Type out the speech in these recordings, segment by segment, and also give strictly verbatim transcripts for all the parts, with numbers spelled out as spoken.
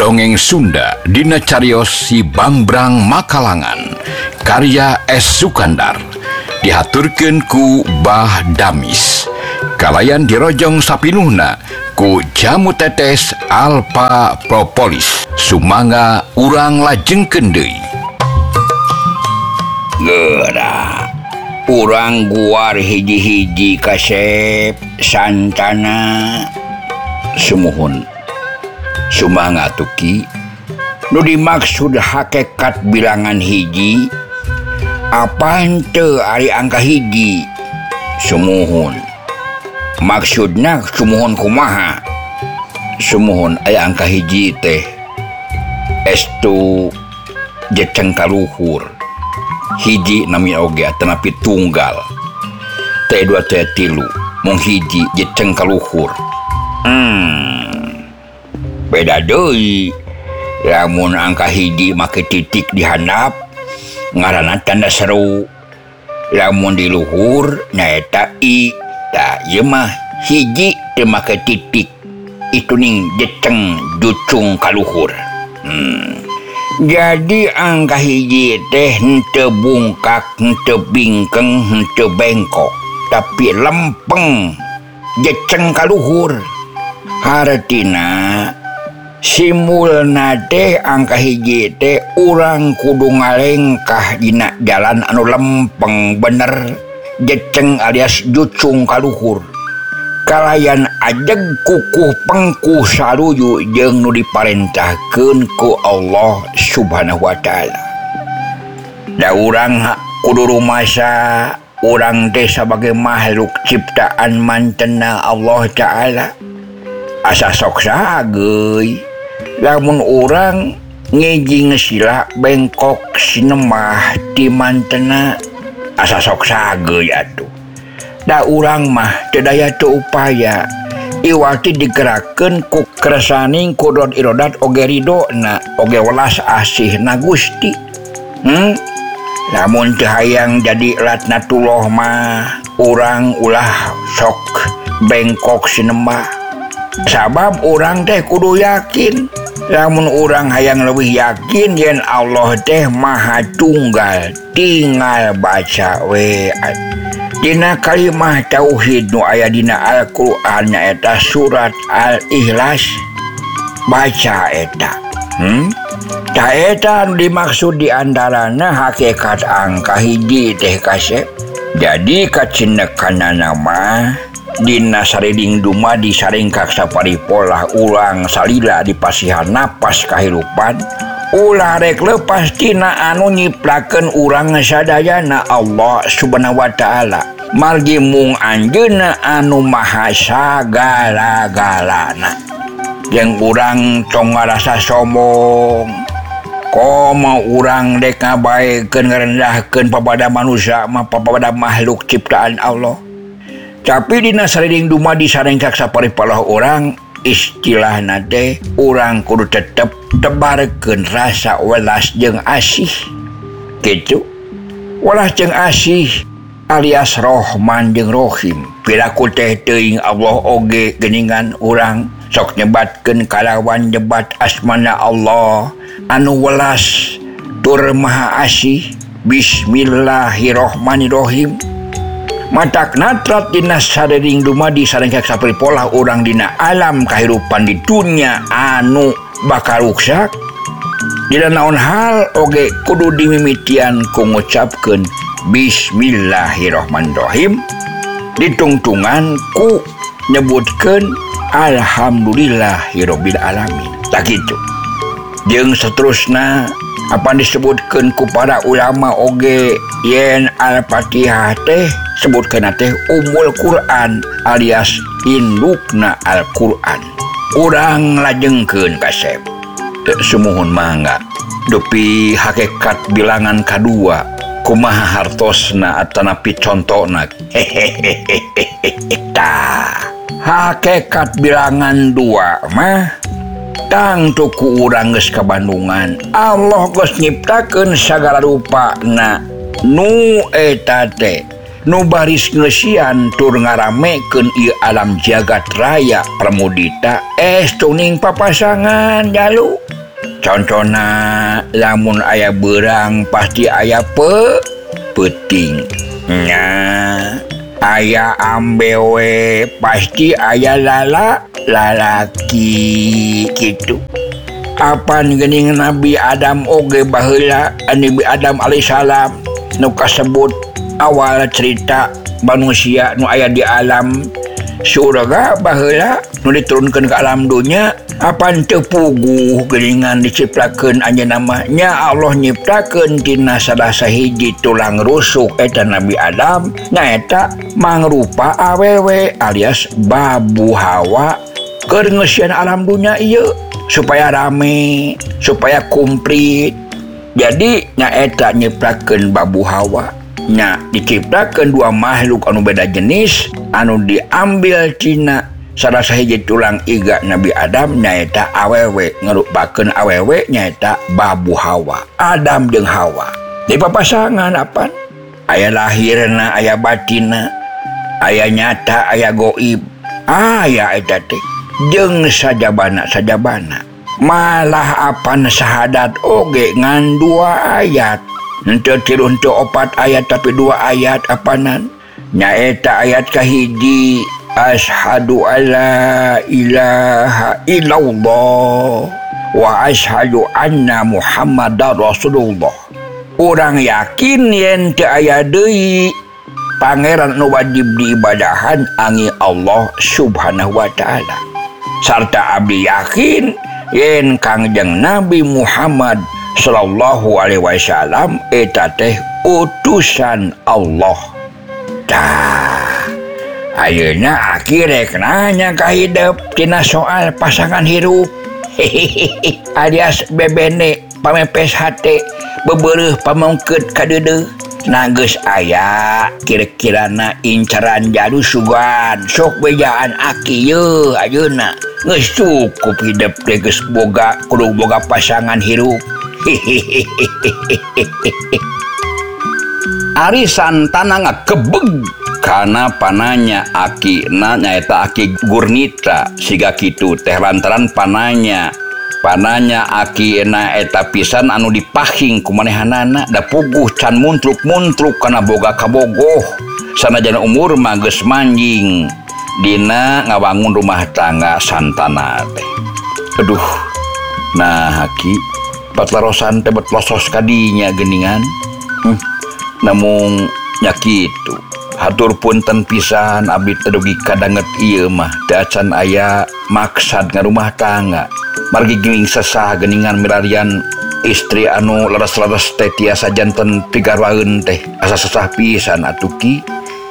Dongeng Sunda dina cariyos si Bangbrang Makalangan karya S. Sukandar dihaturkeun ku Bah Damis kalayan dirojong sapinuhna ku Jamu Tetes Alpha Propolis sumangga urang lajengkeun deui. Geura urang guar hiji-hiji kasep santana sumuhun sumangga tuki nu dimaksud hakikat bilangan hiji apa henteu ari angka hiji sumuhun maksudna sumuhun kumaha sumuhun aya angka hiji teh estu jeceng kaluhur hiji nami oge tanapi tunggal teh dua teh tilu mung hiji jeceng kaluhur hmm beda deui lamun angka hiji make titik di handap ngaranna tanda seru lamun di luhur nyaeta i tah ieu mah hiji teu make titik itu ning jeceng jucung kaluhur. hmm Jadi angka hiji teh henteu bungkak, henteu bingkeng, henteu bengkok, tapi lempeng jeceng kaluhur. Hartina simulna teh angka hiji teh urang kudu ngalengkah dina jalan anu lempeng bener jeceng alias jucung kaluhur. Kalayan ajeg kukuh pengku saruyu jeung nu diparentahkeun ku Allah Subhanahu wa taala. Da urang kudu rumasa urang teh sebagai makhluk ciptaan mantenna Allah taala. Asa sok saha geui lamun urang ngiji ngesila bengkok sinemah ti mantenna asa sok saha geui atuh. Da urang mah teu daya teu upaya iwati digerakkeun ku kersaning kudrat irodat oge ridona oge welas asihna Gusti. hmm lamun teu hayang jadi latnatullah mah urang ulah sok bengkok sinemah sabab urang teh kudu yakin lamun urang hayang leuwih yakin yen Allah teh Maha Tunggal tinggal baca we dina kalimah tauhid nu aya dina Al-Qur'an nyaeta surat Al-Ikhlas. Baca eta hmm ta eta nu dimaksud diantarana hakikat angka hiji teh kasep. Jadi kacinekanana mah dina sareding dumadi saringkak saparipolah ulang salila di pasihan napas kahirupan ulah rek lepas tina anu nyiplakeun urang sadayana Allah Subhanahu wa taala margi mung anjeunna anu maha sagala-galana. Jeung urang tong ngarasa sombong komo urang dek ngabaekeun ngarendahkeun papada manusia mah papada makhluk ciptaan Allah. Tapi dina sareding dumadi saringkak saparipolah urang istilahna teh urang kudu tetep tebarkeun rasa welas jeung asih kitu. Welas jeung asih alias Rahman jeung Rahim. Piraku teh teuing Allah oge geuningan urang sok nyebatkeun kalawan nyebat asmana Allah anu welas tur maha asih. Bismillahirrahmanirrahim. Matak natrat dina sadering dumadi saringkak saparipolah urang dina alam kahirupan di dunia anu bakal ruksak. Dina naon hal oge kudu dimimitian ku ngucapkeun Bismillahirrahmanirrahim ditungtungan ku nyebutkeun Alhamdulillahirabbil alamin. Tak kitu. Jeung saterusna apa disebutkeun ku para ulama oge yen Al-Fatihah teh sebutkeun teh Ummul Quran alias indukna Al-Quran. Urang lajengkeun kasep sumuhun mangga dupi hakikat bilangan kadua kumaha hartosna atanapi contona. Hehehe tah hakikat bilangan dua mah tang tuku urang geus kabandungan Allah geus nyiptakeun sagala rupana nu eta teh nu baris ngesian tur ngaramekeun ieu alam jagat raya pramudita estuning papasangan jalu. Contohna lamun aya beurang pasti aya pe peuting nya, aya ambewe pasti aya lala lalaki kitu. Apan geuning Nabi Adam oge baheula Nabi Adam alaihissalam nu kasebut awal cerita manusia nu aya di alam surga baheula nu diturunkeun ka alam dunya. Apan teu puguh geuningan diciptakeun anjeunna mah nya Allah nyiptakeun tina salah sahiji tulang rusuk eta Nabi Adam nyaeta mangrupa awewe alias babu Hawa keur ngeusian alam dunya ieu supaya rame, supaya komplit. Jadi nyaeta nyiptakeun babu Hawa nya diciptakeun dua makhluk anu beda jenis anu diambil tina salah sahiji tulang iga Nabi Adam nyaeta awewe, ngerupakeun awewe nyaeta babu Hawa, Adam jeung Hawa. Di papasangan apaan? Aya lahirna, aya batinna, aya nyata, aya goib, aya eta teh jeung sajabana sajabana. Malah apan sahadat oge ngan dua ayat. Henteu tilu henteu opat ayat tapi dua ayat apanan? Nyaeta ayat kahiji asyhadu alla ilaha illallah wa asyhadu anna muhammadar rasulullah. Urang yakin yen teu aya deui pangeran nu wajib diibadahan angin Allah subhanahu wa ta'ala. Sarta abdi yakin yen Kangjeng Nabi Muhammad sallallahu alaihi wasallam eta teh utusan Allah. Tah, ayeuna akhirek nanya ka hidup tina soal pasangan hirup. Hehehe, alias bebene pamepes hate bebeureuh pamongkeut ka deudeuh. Nah geus aya kira-kirana incaran jadu sugan sok bejaan aki yeuh ayeuna geus cukup hidup teh geus boga kudu boga pasangan hirup. Ari santana ngakebeg kana pananya akina nyaeta aki Gurnita siga kitu teh lantaran pananya pananya akina eta pisan anu dipahing kumanehanana da puguh can muntruk-muntruk kana boga kabogoh sanajan umur mah geus manjing dina ngabangun rumah tangga santana teh. Aduh, nah haki patlarosan teh betlosos kadinya geuningan. Hmm, namun nya kitu. Hatur punten pisan abdi teh dugi kadanget ieu mah teu acan aya maksad ngarumah tangga. Margi geuning sesah geuningan milarian istri anu leres-leres teh tiasa janten pigarwaeun teh asa sesah pisan atuh ki.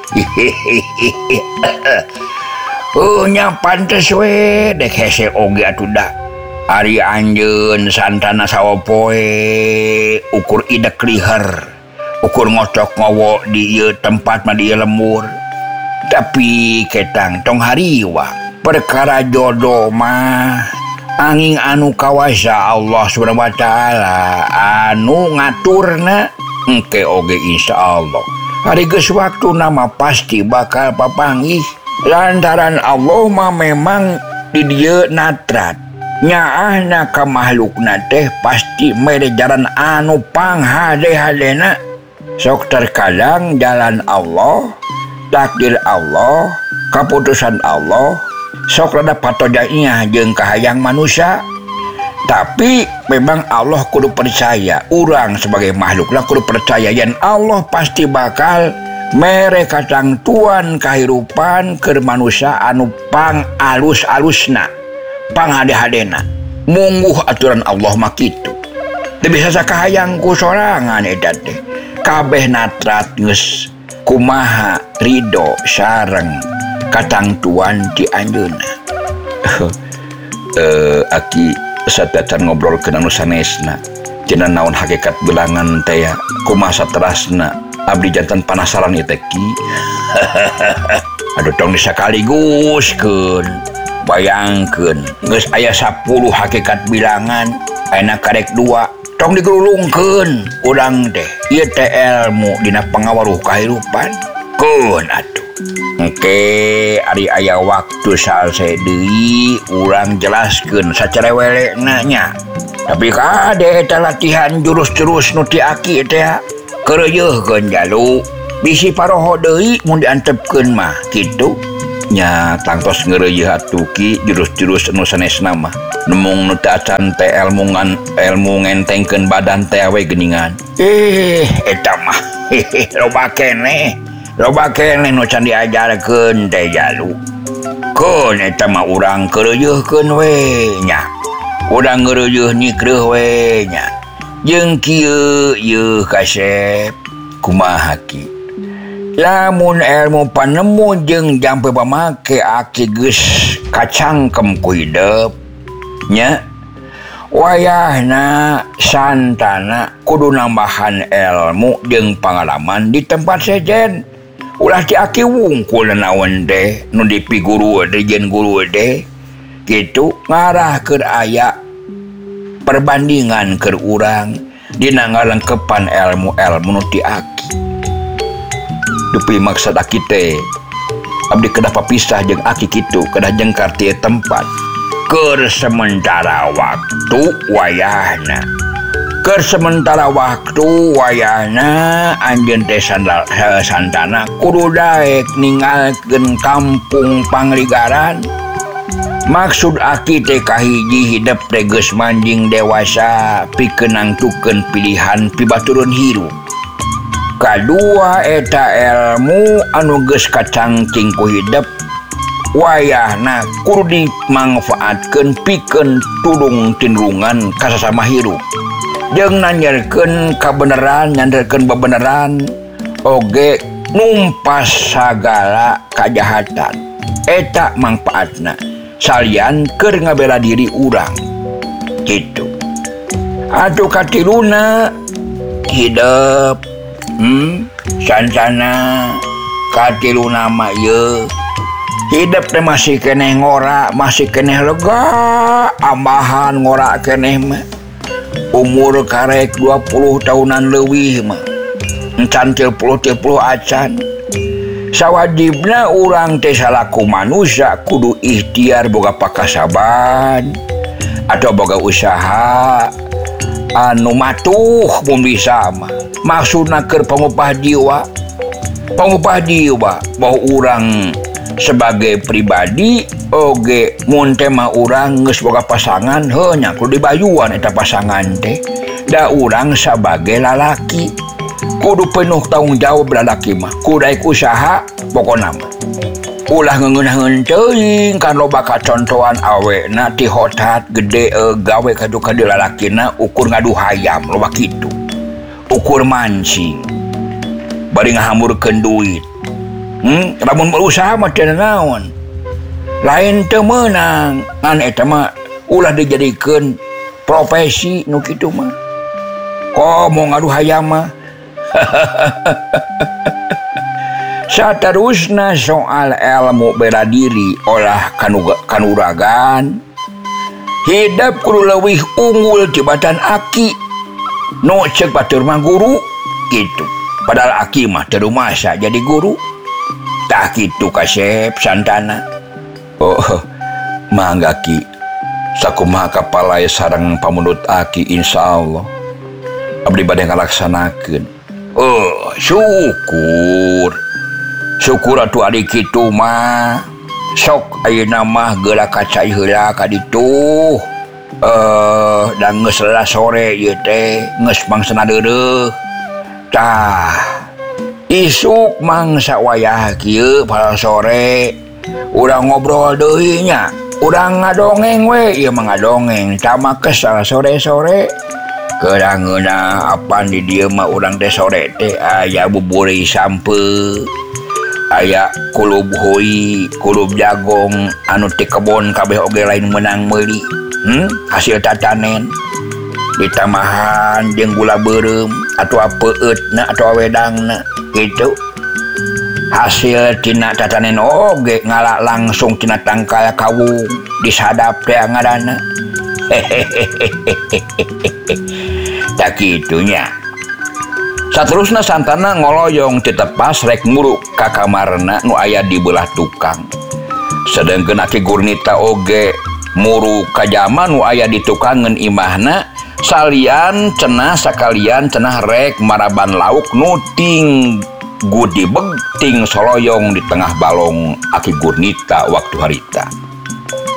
Oh nya pantes we dek hese oge atuh da. Ari anjeun santana sawopoe ukur idek liher, ukur ngocok ngowo di ieu tempat mah di ieu lembur. Tapi ketang tong hariwa perkara jodoh mah angin anu kawasa Allah subhanahu wa ta'ala anu ngaturna engke oge insyaallah hari geus waktu nama pasti bakal papanggih lantaran Allah mah memang di dieu natrat nyaahna ka makhlukna teh pasti mere jalan anu panghade-hadena sok terkadang jalan Allah takdir Allah keputusan Allah sok rada patodanya jeung kahayang manusia. Tapi memang Allah kudu percaya, urang sebagai makhluk lah kudu percaya yen Allah pasti bakal mere kacang tuan kahirupan keur manusia anu pang alus-alusna pang hade-hadena mungguh aturan Allah mah kitu teu bisa sakahayang ku sorangan eta teh kabeh natrat geus kumaha ridho sareng kacang tuan di anjeunna. eh aki satacan ngobrolkeun anu sanesna cenah naon hakikat bilangan teh kumaha saterasna abdi janten panasaran ieu teh ki. Aduh tong disakaliguskeun bayangkeun geus aya sapuluh hakikat bilangan ayeuna karek dua tong digulungkeun urang teh ieu teh ilmu dina pangawaruh kahirupan kun atuh engke ari aya waktu salse deui urang jelaskeun sacerewelekna nya tapi kade eta latihan jurus-jurus nu ti aki teh keureuyeurkeun jalu bisi paroho deui mun diantepkeun mah kitu nya tangtos ngeureuyeuh atuh ki jurus-jurus nu sanesna mah nemung nu teu acan teh elmu ngan elmu ngentengkeun badan teh we geuningan eh eta mah loba keneh loba keneh nu can diajarkeun teh jalu keun eta mah urang keureuyeurkeun we nya urang ngeureuyeuh nikreuh we nya jeung kieu yeuh kasep kumaha ki lamun ilmu panemu jeung jampe pamake aki geus kacangkem ku hidup nya wayahna santana kudu nambahan ilmu jeung pangalaman di tempat sejen ulah ti aki wungkul naon teh nu dipi guru teh jeung guru teh kitu ngarahkeun aya perbandingan keur urang dina ngalengkepan ilmu-ilmu nu ti aki dupi maksud aki teh abdi kedah papisah jeung aki kitu kedah jengkar ti tempat keur sementara waktu wayahna keur sementara waktu wayahna anjeun teh sandal santana kudu daek ninggalkeun kampung pangligaran maksud aki teh kahiji hidup teh geus manjing dewasa pikeun nangtukeun pilihan pibaturun hirup kadua eta ilmu anu geus kacangcing ku hidup wayahna kudu dimangfaatkeun pikeun tulung tinrungan ka sasama hirup jeung nanyakeun kabeneran nyanderkeun bebeneran oge numpas sagala kajahatan eta mangpaatna salian keur ngabela diri urang gitu atuh katiluna hidup hmm sansana katiluna mah yeuh hidup teh masih keneh ngora masih keneh lega ambahan ngora keneh mah umur karek dua puluh tahunan leuwih mah encan tilu puluh tilu puluh acan sawajibna urang teh salaku manusia kudu ikhtiar boga pakasaban atau boga usaha anu matuh mun bisa mah maksudna keur pangupah jiwa pangupah jiwa bahwa urang sebagai pribadi oge mun teh mah urang geus boga pasangan heuh nya kudu dibayuan eta pasangan teh da urang sebagai lalaki kudu penuh tanggung jawab lalaki mah kudu daek usaha pokona mah ulah ngeungeunheun teuing kan loba kacontohan awena ti hotat gede e, gawe kadu kadu lalakina ukur ngadu hayam loba kitu ukur mancing bari ngahamurkeun duit hmm lamun berusaha mah teu naon lain teu meunang ngan eta mah ulah dijadikeun profesi nu kitu mah komo ngadu hayam mah saterusna soal ilmu bela diri olah kanuragan hidup kudu leuwih unggul tibatan aki no cek batur mah guru gitu padahal aki mah teu masa jadi guru tah kitu kasep santana oh mangga ki sakumaha kapalae sareng pamundut aki insyaallah abdi bade ngalaksanakeun oh syukur syukur atuh ari kitu mah sok ayeuna mah geula kacai heula ka ditu eh da geus lelah sore ieu teh geus mangsana deureuh tah isuk mangsa wayah kieu pal sore urang ngobrol deui nya urang ngadongeng we ieu mah ngadongeng tama kesal sore-sore kerangeuna apan di dieu mah urang teh sore teh aya buburi sampe aya kulub hoi kulub jagong anu ti kebon kabeh oge lain menang meuli hmm hasil tatanen ditamahan jeung gula beureum atuh peueutna atuh wedangna kitu hasil tina tatanen oge ngala langsung tina tangkal kawung disadap teh ngaranna tak kitunya Saterusna santana ngoloyong citepas rek muru ka kamarna nu aya di belah tukang. Sedengkeun Aki Gurnita oge muru ka jama nu aya di tukangan imahna salian cenah sakalian cenah rek maraban lauk nu ting gudi begting soloyong di tengah balong Aki Gurnita waktu harita.